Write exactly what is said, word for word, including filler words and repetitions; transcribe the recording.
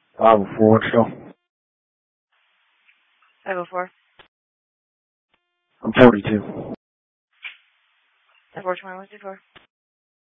five oh four, what's go? five oh four. I'm forty-two. five four twenty, what's it for?